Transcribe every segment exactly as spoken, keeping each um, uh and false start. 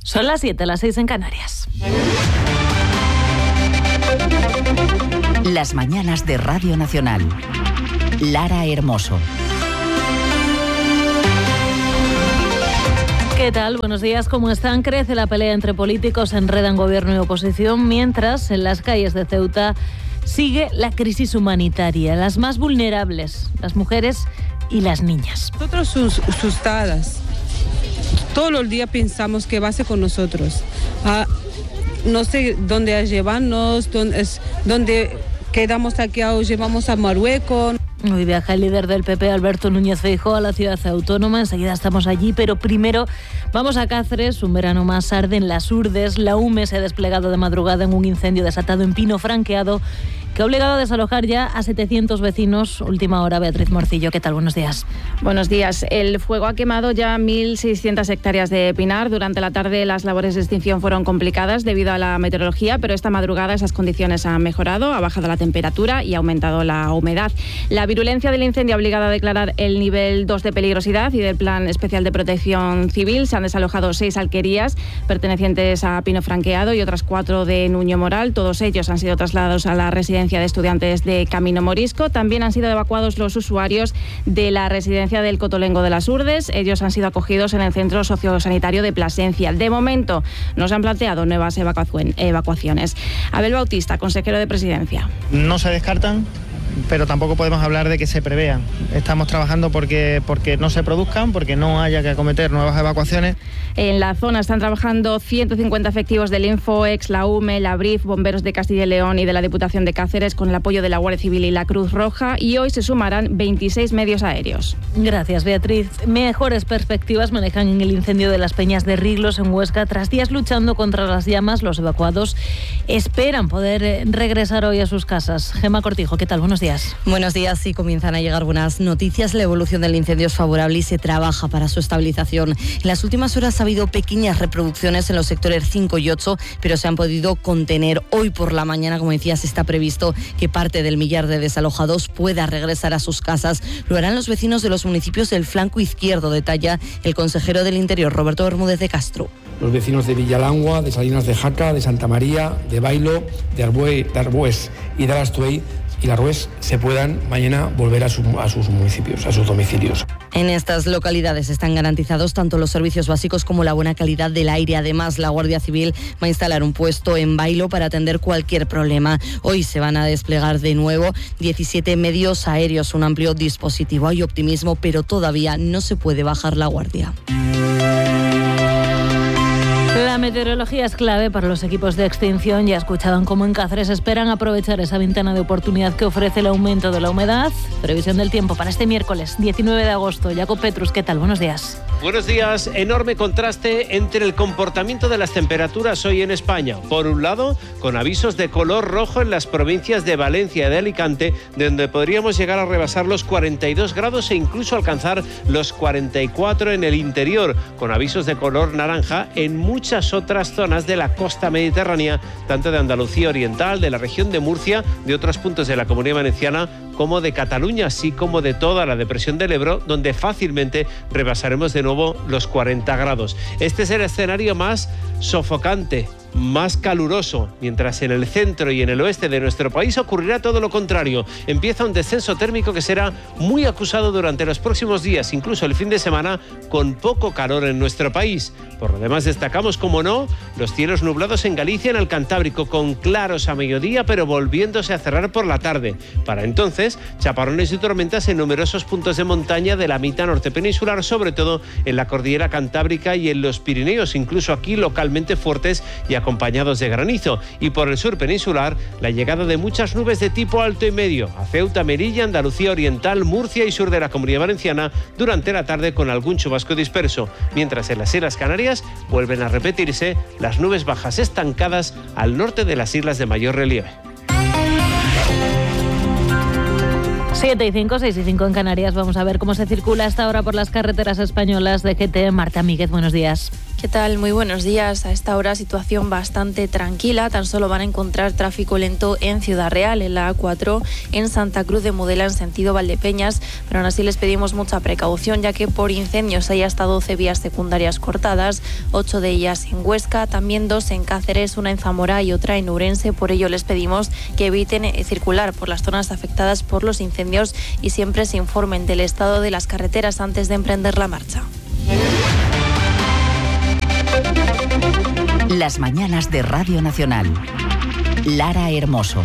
Son las siete, las seis en Canarias. Las mañanas de Radio Nacional. Lara Hermoso. ¿Qué tal? Buenos días, ¿cómo están? Crece la pelea entre políticos, se enredan gobierno y oposición, mientras en las calles de Ceuta sigue la crisis humanitaria. Las más vulnerables, las mujeres y las niñas. Nosotros asustadas. Todos los días pensamos qué va a hacer con nosotros. Ah, no sé dónde llevarnos, dónde, dónde quedamos aquí o llevamos a Marruecos. Hoy viaja el líder del P P, Alberto Núñez Feijóo, a la ciudad autónoma. Enseguida estamos allí, pero primero vamos a Cáceres. Un verano más arde en las Urdes. La U M E se ha desplegado de madrugada en un incendio desatado en Pino Franqueado, que ha obligado a desalojar ya a setecientos vecinos. Última hora, Beatriz Morcillo. ¿Qué tal? Buenos días. Buenos días. El fuego ha quemado ya mil seiscientas hectáreas de pinar. Durante la tarde las labores de extinción fueron complicadas debido a la meteorología, pero esta madrugada esas condiciones han mejorado, ha bajado la temperatura y ha aumentado la humedad. La virulencia del incendio ha obligado a declarar el nivel dos de peligrosidad y del Plan Especial de Protección Civil. Se han desalojado seis alquerías pertenecientes a Pino Franqueado y otras cuatro de Nuño Moral. Todos ellos han sido trasladados a la residencia de estudiantes de Camino Morisco. También han sido evacuados los usuarios de la residencia del Cotolengo de las Urdes. Ellos han sido acogidos en el centro sociosanitario de Plasencia. De momento no se han planteado nuevas evacuaciones. Abel Bautista, consejero de Presidencia. No se descartan, pero tampoco podemos hablar de que se prevean. Estamos trabajando porque, porque no se produzcan, porque no haya que acometer nuevas evacuaciones. En la zona están trabajando ciento cincuenta efectivos del Infoex, la U M E, la BRIF, bomberos de Castilla y León y de la Diputación de Cáceres, con el apoyo de la Guardia Civil y la Cruz Roja, y hoy se sumarán veintiséis medios aéreos. Gracias, Beatriz. Mejores perspectivas manejan en el incendio de las Peñas de Riglos, en Huesca. Tras días luchando contra las llamas, los evacuados esperan poder regresar hoy a sus casas. Gemma Cortijo, ¿qué tal? Buenos días. Buenos días. Sí, comienzan a llegar buenas noticias. La evolución del incendio es favorable y se trabaja para su estabilización. En las últimas horas ha habido pequeñas reproducciones en los sectores cinco y ocho, pero se han podido contener. Hoy por la mañana, como decías, está previsto que parte del millar de desalojados pueda regresar a sus casas. Lo harán los vecinos de los municipios del flanco izquierdo, detalla el consejero del Interior, Roberto Bermúdez de Castro. Los vecinos de Villalangua, de Salinas de Jaca, de Santa María, de Bailo, de Arbuey, de Arbués y de Arastuey y la Rués se puedan mañana volver a, su, a sus municipios, a sus domicilios. En estas localidades están garantizados tanto los servicios básicos como la buena calidad del aire. Además, la Guardia Civil va a instalar un puesto en Bailo para atender cualquier problema. Hoy se van a desplegar de nuevo diecisiete medios aéreos, un amplio dispositivo. Hay optimismo, pero todavía no se puede bajar la guardia. La meteorología es clave para los equipos de extinción. Ya escuchaban cómo en Cáceres esperan aprovechar esa ventana de oportunidad que ofrece el aumento de la humedad. Previsión del tiempo para este miércoles diecinueve de agosto. Jacob Petrus, ¿qué tal? Buenos días. Buenos días. Enorme contraste entre el comportamiento de las temperaturas hoy en España. Por un lado, con avisos de color rojo en las provincias de Valencia y de Alicante, donde podríamos llegar a rebasar los cuarenta y dos grados e incluso alcanzar los cuarenta y cuatro en el interior, con avisos de color naranja en muchas otras zonas de la costa mediterránea, tanto de Andalucía Oriental, de la región de Murcia, de otros puntos de la Comunidad Valenciana, como de Cataluña, así como de toda la depresión del Ebro, donde fácilmente rebasaremos de nuevo los cuarenta grados. Este es el escenario más sofocante, más caluroso, mientras en el centro y en el oeste de nuestro país ocurrirá todo lo contrario. Empieza un descenso térmico que será muy acusado durante los próximos días, incluso el fin de semana, con poco calor en nuestro país. Por lo demás, destacamos, como no, los cielos nublados en Galicia, en el Cantábrico, con claros a mediodía, pero volviéndose a cerrar por la tarde. Para entonces, chaparrones y tormentas en numerosos puntos de montaña de la mitad norte peninsular, sobre todo en la cordillera Cantábrica y en los Pirineos, incluso aquí localmente fuertes y acompañados de granizo. Y por el sur peninsular, la llegada de muchas nubes de tipo alto y medio a Ceuta, Melilla, Andalucía Oriental, Murcia y sur de la Comunidad Valenciana durante la tarde, con algún chubasco disperso, mientras en las Islas Canarias vuelven a repetirse las nubes bajas estancadas al norte de las islas de mayor relieve. siete y cinco, seis y cinco en Canarias. Vamos a ver cómo se circula a esta hora por las carreteras españolas de G T. Marta Míguez, buenos días. ¿Qué tal? Muy buenos días. A esta hora situación bastante tranquila. Tan solo van a encontrar tráfico lento en Ciudad Real, en la A cuatro, en Santa Cruz de Mudela, en sentido Valdepeñas. Pero aún así les pedimos mucha precaución, ya que por incendios hay hasta doce vías secundarias cortadas, ocho de ellas en Huesca, también dos en Cáceres, una en Zamora y otra en Ourense. Por ello les pedimos que eviten circular por las zonas afectadas por los incendios y siempre se informen del estado de las carreteras antes de emprender la marcha. Las mañanas de Radio Nacional. Lara Hermoso.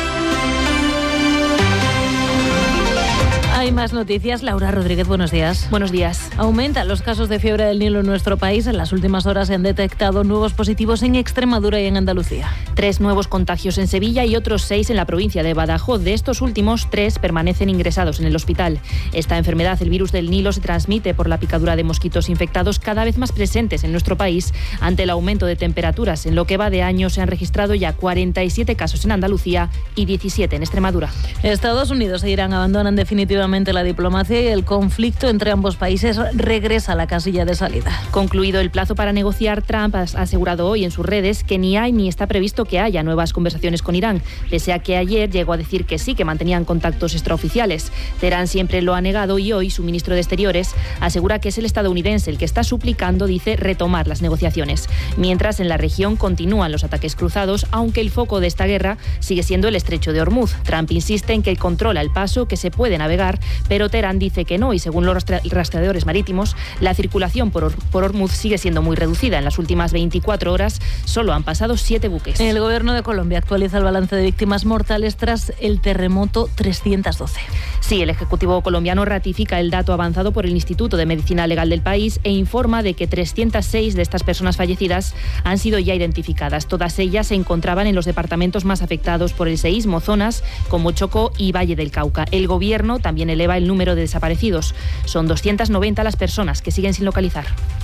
Hay más noticias. Laura Rodríguez, buenos días. Buenos días. Aumentan los casos de fiebre del Nilo en nuestro país. En las últimas horas se han detectado nuevos positivos en Extremadura y en Andalucía. Tres nuevos contagios en Sevilla y otros seis en la provincia de Badajoz. De estos últimos, tres permanecen ingresados en el hospital. Esta enfermedad, el virus del Nilo, se transmite por la picadura de mosquitos infectados cada vez más presentes en nuestro país ante el aumento de temperaturas. En lo que va de año se han registrado ya cuarenta y siete casos en Andalucía y diecisiete en Extremadura. Estados Unidos e Irán abandonan definitivamente la diplomacia y el conflicto entre ambos países regresa a la casilla de salida. Concluido el plazo para negociar, Trump ha asegurado hoy en sus redes que ni hay ni está previsto que haya nuevas conversaciones con Irán, pese a que ayer llegó a decir que sí, que mantenían contactos extraoficiales. Teherán siempre lo ha negado y hoy su ministro de Exteriores asegura que es el estadounidense el que está suplicando, dice, retomar las negociaciones. Mientras en la región continúan los ataques cruzados, aunque el foco de esta guerra sigue siendo el estrecho de Hormuz. Trump insiste en que controla el paso, que se puede navegar, pero Teherán dice que no y según los rastreadores marítimos, la circulación por, Or- por Hormuz sigue siendo muy reducida. En las últimas veinticuatro horas solo han pasado siete buques. El gobierno de Colombia actualiza el balance de víctimas mortales tras el terremoto trescientos doce. Sí, el Ejecutivo colombiano ratifica el dato avanzado por el Instituto de Medicina Legal del país e informa de que trescientas seis de estas personas fallecidas han sido ya identificadas. Todas ellas se encontraban en los departamentos más afectados por el seísmo, zonas como Chocó y Valle del Cauca. El gobierno también eleva el número de desaparecidos. Son doscientas noventa las personas que siguen sin localizar.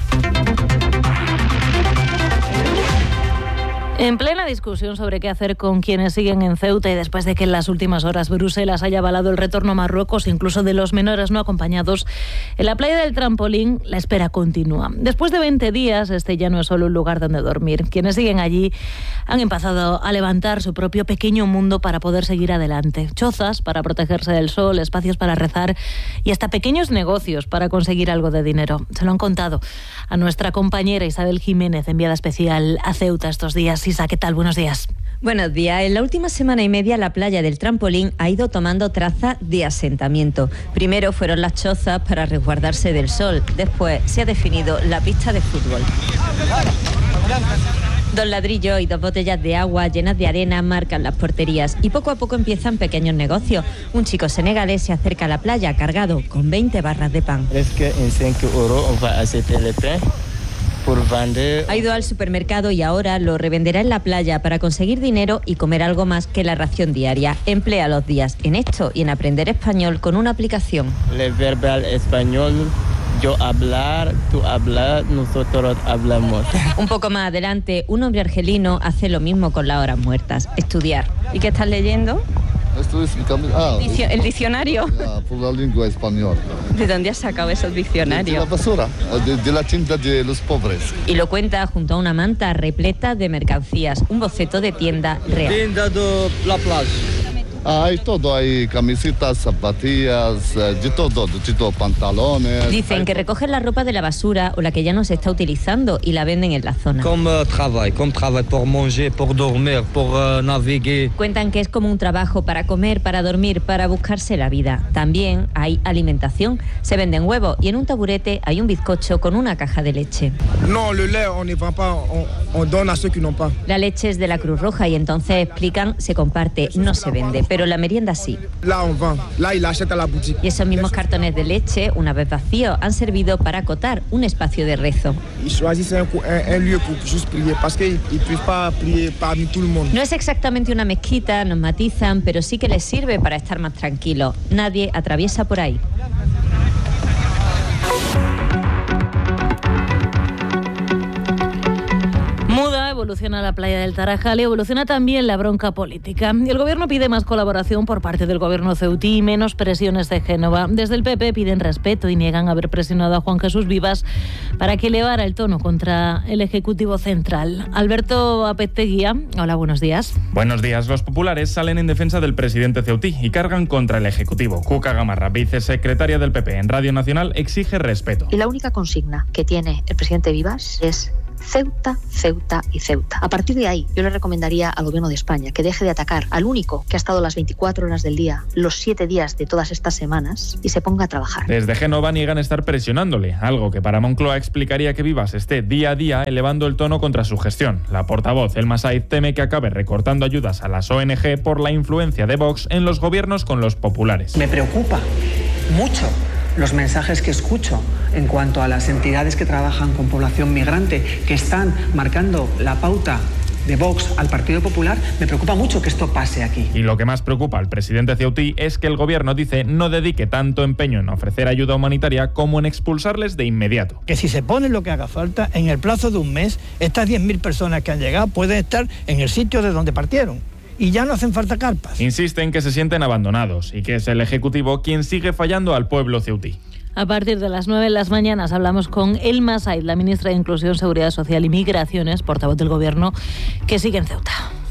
En plena discusión sobre qué hacer con quienes siguen en Ceuta y después de que en las últimas horas Bruselas haya avalado el retorno a Marruecos, incluso de los menores no acompañados, en la playa del Trampolín la espera continúa. Después de veinte días, este ya no es solo un lugar donde dormir. Quienes siguen allí han empezado a levantar su propio pequeño mundo para poder seguir adelante. Chozas para protegerse del sol, espacios para rezar y hasta pequeños negocios para conseguir algo de dinero. Se lo han contado a nuestra compañera Isabel Jiménez, enviada especial a Ceuta estos días. Isa, ¿qué tal? Buenos días. Buenos días. En la última semana y media la playa del Trampolín ha ido tomando traza de asentamiento. Primero fueron las chozas para resguardarse del sol. Después se ha definido la pista de fútbol. Dos ladrillos y dos botellas de agua llenas de arena marcan las porterías y poco a poco empiezan pequeños negocios. Un chico senegalés se acerca a la playa cargado con veinte barras de pan. Es que en cinco euros on va acheter le pain. Ha ido al supermercado y ahora lo revenderá en la playa para conseguir dinero y comer algo más que la ración diaria. Emplea los días en esto y en aprender español con una aplicación. El verbal español, yo hablar, tú hablar, nosotros hablamos. Un poco más adelante, un hombre argelino hace lo mismo con las horas muertas, estudiar. ¿Y qué estás leyendo? Estoy explicando... Ah, ¿El diccionario? Ah, por la lengua española. ¿De dónde has sacado esos diccionarios? De la basura, de, de la tienda de los pobres. Y lo cuenta junto a una manta repleta de mercancías, un boceto de tienda real. Tienda de la playa. Ah, hay todo, hay camisetas, zapatillas, de todo, de todo, pantalones. Dicen que recogen la ropa de la basura o la que ya no se está utilizando y la venden en la zona. Como trabajo, como trabajo por manger, por dormir, por uh, navegar. Cuentan que es como un trabajo para comer, para dormir, para buscarse la vida. También hay alimentación. Se venden huevos y en un taburete hay un bizcocho con una caja de leche. No, le lait on ne vend pas, on, on donne a ceux qui n'ont pas. La leche es de la Cruz Roja y entonces explican, se comparte, no se vende. Pero la merienda sí. Là on vend, là il achète à la boutique. Y esos mismos cartones de leche, una vez vacíos, han servido para acotar un espacio de rezo. Ils choisissent un, un, un lieu pour juste prier parce qu'ils ne peuvent pas prier parmi tout le monde. No es exactamente una mezquita, nos matizan, pero sí que les sirve para estar más tranquilos. Nadie atraviesa por ahí. evoluciona la playa del Tarajal y evoluciona también la bronca política. El gobierno pide más colaboración por parte del gobierno ceutí y menos presiones de Génova. Desde el P P piden respeto y niegan haber presionado a Juan Jesús Vivas para que elevara el tono contra el Ejecutivo Central. Alberto Apeteguía, hola, buenos días. Buenos días. Los populares salen en defensa del presidente ceutí y cargan contra el Ejecutivo. Cuca Gamarra, vicesecretaria del P P en Radio Nacional, exige respeto. Y la única consigna que tiene el presidente Vivas es Ceuta, Ceuta y Ceuta. A partir de ahí, yo le recomendaría al Gobierno de España que deje de atacar al único que ha estado las veinticuatro horas del día, los siete días de todas estas semanas, y se ponga a trabajar. Desde Génova niegan estar presionándole, algo que para Moncloa explicaría que Vivas esté día a día elevando el tono contra su gestión. La portavoz, Elma Saiz, teme que acabe recortando ayudas a las O N G por la influencia de Vox en los gobiernos con los populares. Me preocupa mucho los mensajes que escucho en cuanto a las entidades que trabajan con población migrante, que están marcando la pauta de Vox al Partido Popular. Me preocupa mucho que esto pase aquí. Y lo que más preocupa al presidente ceutí es que el gobierno, dice, no dedique tanto empeño en ofrecer ayuda humanitaria como en expulsarles de inmediato. Que si se pone lo que haga falta, en el plazo de un mes, estas diez mil personas que han llegado pueden estar en el sitio de donde partieron. Y ya no hacen falta carpas. Insisten que se sienten abandonados y que es el Ejecutivo quien sigue fallando al pueblo ceutí. A partir de las nueve de las mañanas hablamos con Elma Saiz, la ministra de Inclusión, Seguridad Social y Migraciones, portavoz del Gobierno, que sigue en Ceuta.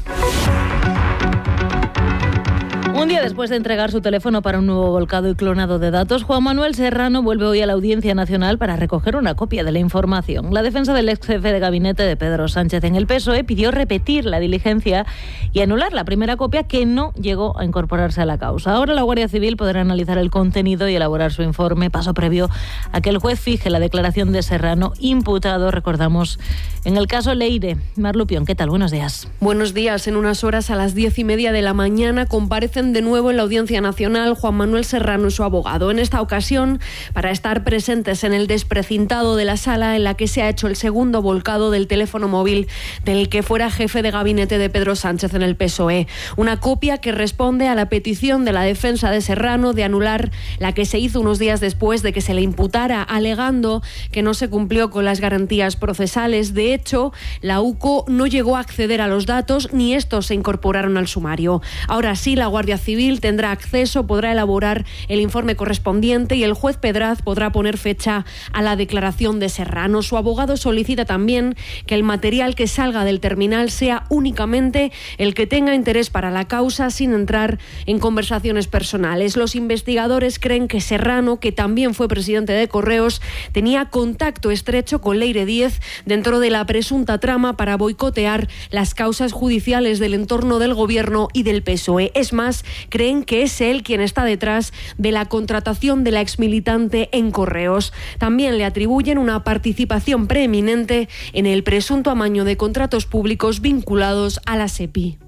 Un día después de entregar su teléfono para un nuevo volcado y clonado de datos, Juan Manuel Serrano vuelve hoy a la Audiencia Nacional para recoger una copia de la información. La defensa del ex jefe de gabinete de Pedro Sánchez en el P S O E pidió repetir la diligencia y anular la primera copia que no llegó a incorporarse a la causa. Ahora la Guardia Civil podrá analizar el contenido y elaborar su informe, paso previo a que el juez fije la declaración de Serrano, imputado, recordamos, en el caso Leire. Mar Lupión, ¿qué tal? Buenos días. Buenos días. En unas horas, a las diez y media de la mañana, comparecen de nuevo en la Audiencia Nacional Juan Manuel Serrano y su abogado. En esta ocasión, para estar presentes en el desprecintado de la sala en la que se ha hecho el segundo volcado del teléfono móvil del que fuera jefe de gabinete de Pedro Sánchez en el P S O E. Una copia que responde a la petición de la defensa de Serrano de anular la que se hizo unos días después de que se le imputara, alegando que no se cumplió con las garantías procesales. De hecho, la U C O no llegó a acceder a los datos ni estos se incorporaron al sumario. Ahora sí, la Guardia Civil tendrá acceso, podrá elaborar el informe correspondiente y el juez Pedraz podrá poner fecha a la declaración de Serrano. Su abogado solicita también que el material que salga del terminal sea únicamente el que tenga interés para la causa, sin entrar en conversaciones personales. Los investigadores creen que Serrano, que también fue presidente de Correos, tenía contacto estrecho con Leire Díez dentro de la presunta trama para boicotear las causas judiciales del entorno del gobierno y del P S O E. Es más, creen que es él quien está detrás de la contratación de la exmilitante en Correos. También le atribuyen una participación preeminente en el presunto amaño de contratos públicos vinculados a la SEPI.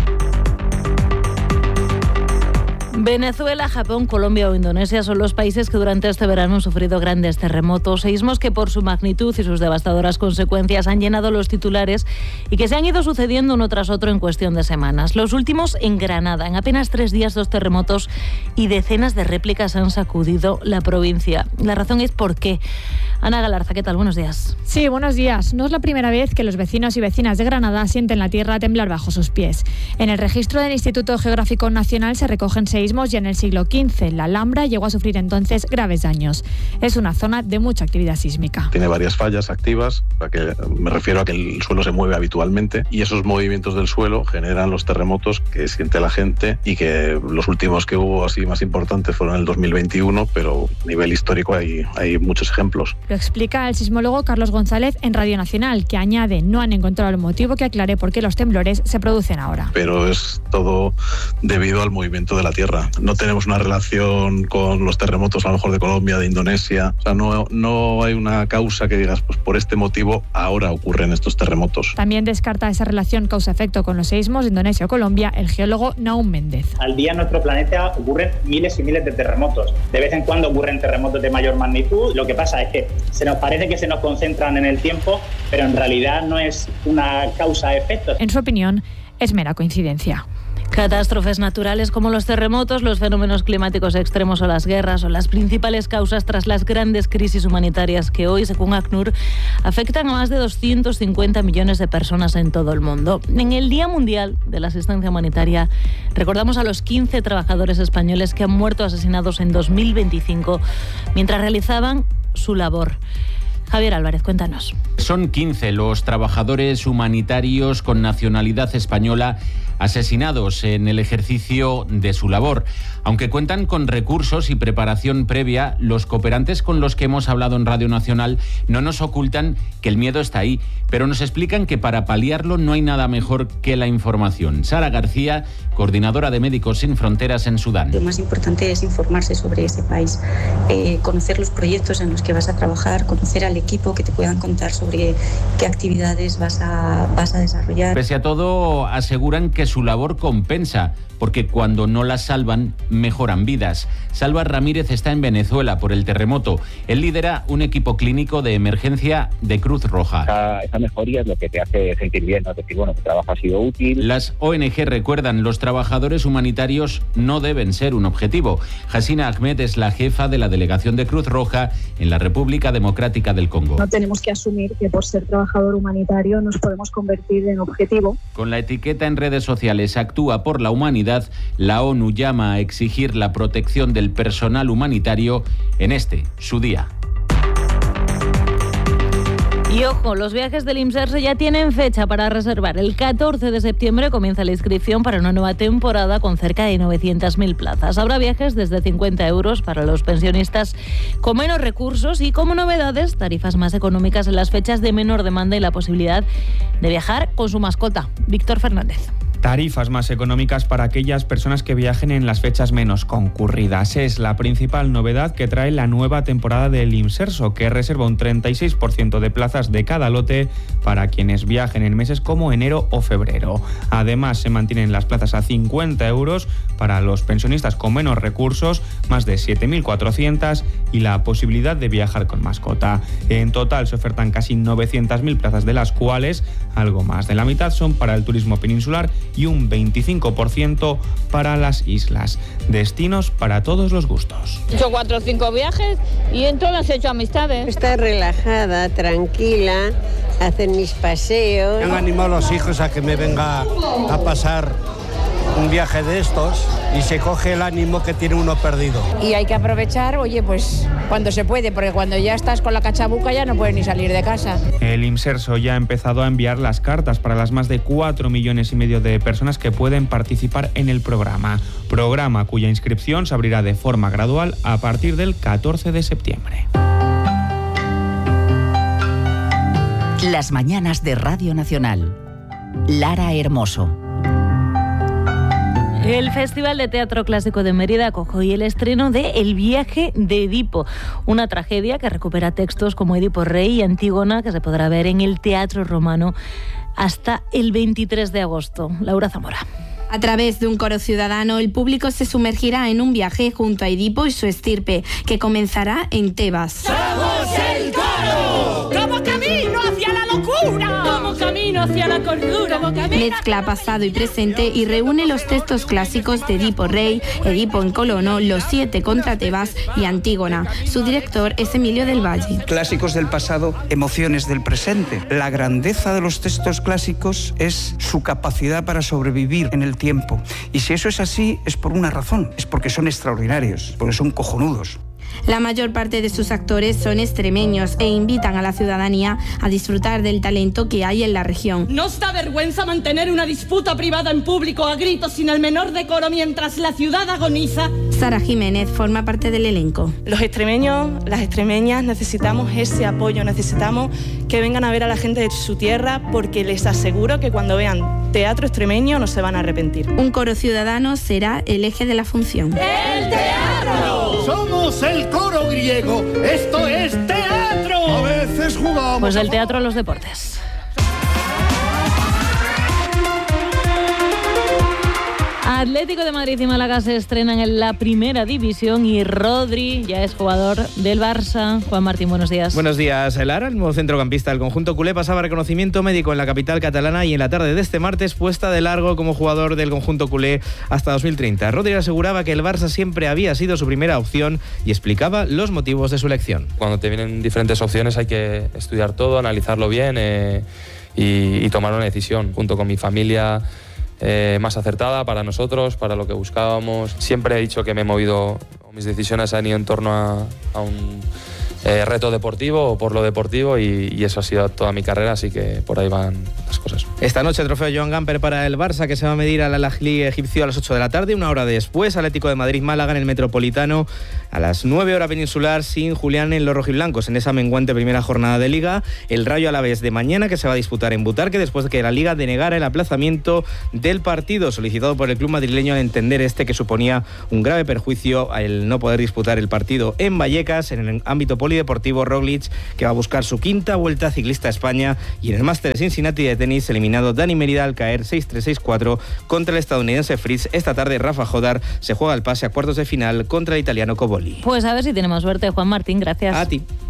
Venezuela, Japón, Colombia o Indonesia son los países que durante este verano han sufrido grandes terremotos, seísmos que por su magnitud y sus devastadoras consecuencias han llenado los titulares y que se han ido sucediendo uno tras otro en cuestión de semanas. Los últimos en Granada. En apenas tres días, dos terremotos y decenas de réplicas han sacudido la provincia. La razón es por qué. Ana Galarza, ¿qué tal? Buenos días. Sí, buenos días. No es la primera vez que los vecinos y vecinas de Granada sienten la tierra temblar bajo sus pies. En el registro del Instituto Geográfico Nacional se recogen seísmos y en el siglo quince la Alhambra llegó a sufrir entonces graves daños. Es una zona de mucha actividad sísmica. Tiene varias fallas activas, a que me refiero a que el suelo se mueve habitualmente y esos movimientos del suelo generan los terremotos que siente la gente y que los últimos que hubo así más importantes fueron en el dos mil veintiuno, pero a nivel histórico hay, hay muchos ejemplos. Lo explica el sismólogo Carlos González en Radio Nacional, que añade no han encontrado el motivo que aclare por qué los temblores se producen ahora. Pero es todo debido al movimiento de la Tierra. No tenemos una relación con los terremotos a lo mejor de Colombia, de Indonesia. O sea, no, no hay una causa que digas, pues por este motivo ahora ocurren estos terremotos. También descarta esa relación causa-efecto con los seísmos de Indonesia o Colombia el geólogo Naum Méndez. Al día en nuestro planeta ocurren miles y miles de terremotos. De vez en cuando ocurren terremotos de mayor magnitud. Lo que pasa es que se nos parece que se nos concentran en el tiempo, pero en realidad no es una causa-efecto. En su opinión, es mera coincidencia. Catástrofes naturales como los terremotos, los fenómenos climáticos extremos o las guerras son las principales causas tras las grandes crisis humanitarias que hoy, según ACNUR, afectan a más de doscientos cincuenta millones de personas en todo el mundo. En el Día Mundial de la Asistencia Humanitaria recordamos a los quince trabajadores españoles que han muerto asesinados en dos mil veinticinco mientras realizaban su labor. Javier Álvarez, cuéntanos. Son quince los trabajadores humanitarios con nacionalidad española asesinados en el ejercicio de su labor. Aunque cuentan con recursos y preparación previa, los cooperantes con los que hemos hablado en Radio Nacional no nos ocultan que el miedo está ahí, pero nos explican que para paliarlo no hay nada mejor que la información. Sara García, coordinadora de Médicos Sin Fronteras en Sudán. Lo más importante es informarse sobre ese país, eh, conocer los proyectos en los que vas a trabajar, conocer al equipo, que te puedan contar sobre qué actividades vas a, vas a desarrollar. Pese a todo, aseguran que su labor compensa, porque cuando no las salvan, mejoran vidas. Salva Ramírez está en Venezuela por el terremoto. Él lidera un equipo clínico de emergencia de Cruz Roja. Esa, esa mejoría es lo que te hace sentir bien, ¿no? Es decir, bueno, tu trabajo ha sido útil. Las O N G recuerdan, los trabajadores humanitarios no deben ser un objetivo. Hasina Ahmed es la jefa de la delegación de Cruz Roja en la República Democrática del Congo. No tenemos que asumir que por ser trabajador humanitario nos podemos convertir en objetivo. Con la etiqueta en redes sociales Actúa por la Humanidad, la ONU llama a exigir la protección del personal humanitario en este, su día. Y ojo, los viajes del IMSERSE ya tienen fecha para reservar. El catorce de septiembre comienza la inscripción para una nueva temporada con cerca de novecientas mil plazas. Habrá viajes desde cincuenta euros para los pensionistas con menos recursos y, como novedades, tarifas más económicas en las fechas de menor demanda y la posibilidad de viajar con su mascota. Víctor Fernández. Tarifas más económicas para aquellas personas que viajen en las fechas menos concurridas. Es la principal novedad que trae la nueva temporada del IMSERSO, que reserva un treinta y seis por ciento de plazas de cada lote para quienes viajen en meses como enero o febrero. Además, se mantienen las plazas a cincuenta euros para los pensionistas con menos recursos, más de siete mil cuatrocientas, y la posibilidad de viajar con mascota. En total se ofertan casi novecientas mil plazas, de las cuales algo más de la mitad son para el turismo peninsular y un veinticinco por ciento para las islas. Destinos para todos los gustos. He hecho cuatro o cinco viajes y en todas he hecho amistades. Estar relajada, tranquila, hacer mis paseos. Han animado a los hijos a que me venga a pasar un viaje de estos y se coge el ánimo que tiene uno perdido. Y hay que aprovechar, oye, pues cuando se puede, porque cuando ya estás con la cachabuca ya no puedes ni salir de casa. El IMSERSO ya ha empezado a enviar las cartas para las más de cuatro millones y medio de personas que pueden participar en el programa. Programa cuya inscripción se abrirá de forma gradual a partir del catorce de septiembre. Las mañanas de Radio Nacional. Lara Hermoso. El Festival de Teatro Clásico de Mérida acoge hoy el estreno de El viaje de Edipo, una tragedia que recupera textos como Edipo Rey y Antígona, que se podrá ver en el Teatro Romano hasta el veintitrés de agosto. Laura Zamora. A través de un coro ciudadano, el público se sumergirá en un viaje junto a Edipo y su estirpe, que comenzará en Tebas. ¡Somos el coro! ¡Como camino hacia la locura! ¡Como camino hacia la cordura! Mezcla pasado y presente y reúne los textos clásicos de Edipo Rey, Edipo en Colono, Los siete contra Tebas y Antígona. Su director es Emilio del Valle. Clásicos del pasado, emociones del presente. La grandeza de los textos clásicos es su capacidad para sobrevivir en el tiempo. Y si eso es así, es por una razón, es porque son extraordinarios, porque son cojonudos. La mayor parte de sus actores son extremeños e invitan a la ciudadanía a disfrutar del talento que hay en la región. ¿Nos da vergüenza mantener una disputa privada en público a gritos sin el menor decoro mientras la ciudad agoniza? Sara Jiménez forma parte del elenco. Los extremeños, las extremeñas necesitamos ese apoyo, necesitamos que vengan a ver a la gente de su tierra, porque les aseguro que cuando vean teatro extremeño no se van a arrepentir. Un coro ciudadano será el eje de la función. ¡El teatro! ¡Somos el coro griego! ¡Esto es teatro! A veces jugamos... Pues del teatro a los deportes. Atlético de Madrid y Málaga se estrenan en la primera división y Rodri ya es jugador del Barça. Juan Martín, buenos días. Buenos días. Lara, el nuevo centrocampista del conjunto culé, pasaba reconocimiento médico en la capital catalana y en la tarde de este martes puesta de largo como jugador del conjunto culé hasta dos mil treinta. Rodri aseguraba que el Barça siempre había sido su primera opción y explicaba los motivos de su elección. Cuando te vienen diferentes opciones hay que estudiar todo, analizarlo bien eh, y, y tomar una decisión junto con mi familia. Eh, más acertada para nosotros, para lo que buscábamos. Siempre he dicho que me he movido, mis decisiones han ido en torno a, a un eh, reto deportivo o por lo deportivo y, y eso ha sido toda mi carrera, así que por ahí van las cosas. Esta noche trofeo Joan Gamper para el Barça, que se va a medir al Al-Ahly egipcio a las ocho de la tarde. Una hora después, Atlético de Madrid-Málaga en el Metropolitano a las nueve hora peninsular, sin Julián en los rojiblancos en esa menguante primera jornada de Liga. El Rayo Alavés de mañana, que se va a disputar en Butarque después de que la Liga denegara el aplazamiento del partido solicitado por el club madrileño, al entender este que suponía un grave perjuicio el no poder disputar el partido en Vallecas. En el ámbito polideportivo, Roglic, que va a buscar su quinta Vuelta Ciclista a España, y en el Máster de Cincinnati de tenis, eliminado Dani Merida al caer seis tres seis cuatro contra el estadounidense Fritz. Esta tarde Rafa Jodar se juega el pase a cuartos de final contra el italiano Coboli. Pues a ver si tenemos suerte, Juan Martín, gracias. A ti.